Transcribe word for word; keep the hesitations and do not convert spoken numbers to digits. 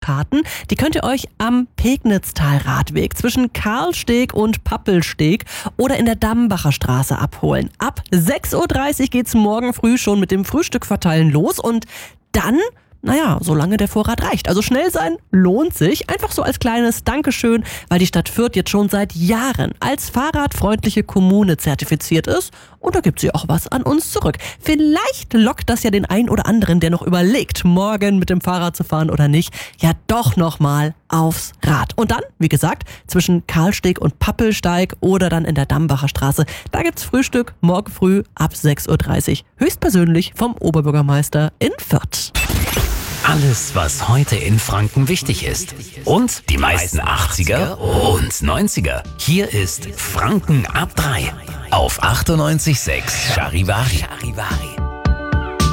Fahrkarten, die könnt ihr euch am Pegnitztal-Radweg zwischen Karlsteg und Pappelsteg oder in der Dambacher Straße abholen. Ab sechs Uhr dreißig geht's morgen früh schon mit dem Frühstückverteilen los und dann, naja, solange der Vorrat reicht. Also schnell sein lohnt sich. Einfach so als kleines Dankeschön, weil die Stadt Fürth jetzt schon seit Jahren als fahrradfreundliche Kommune zertifiziert ist. Und da gibt sie auch was an uns zurück. Vielleicht lockt das ja den einen oder anderen, der noch überlegt, morgen mit dem Fahrrad zu fahren oder nicht, ja doch nochmal aufs Rad. Und dann, wie gesagt, zwischen Karlsteg und Pappelsteig oder dann in der Dambacher Straße, da gibt's Frühstück morgen früh ab sechs Uhr dreißig. Höchstpersönlich vom Oberbürgermeister in Fürth. Alles, was heute in Franken wichtig ist. Und die meisten achtziger und neunziger. Hier ist Franken ab drei auf achtundneunzig Komma sechs Charivari.